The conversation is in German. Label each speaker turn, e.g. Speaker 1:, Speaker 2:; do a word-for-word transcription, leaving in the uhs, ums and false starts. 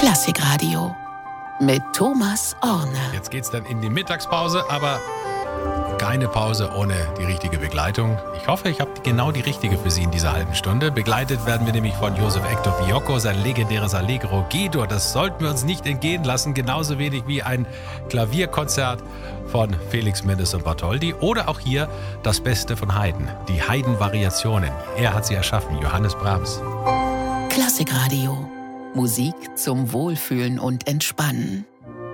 Speaker 1: Klassikradio mit Thomas Orne.
Speaker 2: Jetzt geht's dann in die Mittagspause, aber keine Pause ohne die richtige Begleitung. Ich hoffe, ich habe genau die richtige für Sie in dieser halben Stunde. Begleitet werden wir nämlich von Josef Hector Fiocco, sein legendäres Allegro G-Dur. Das sollten wir uns nicht entgehen lassen, genauso wenig wie ein Klavierkonzert von Felix Mendelssohn Bartholdy oder auch hier das Beste von Haydn, die Haydn-Variationen. Er hat sie erschaffen, Johannes Brahms.
Speaker 1: Klassikradio. Musik zum Wohlfühlen und Entspannen.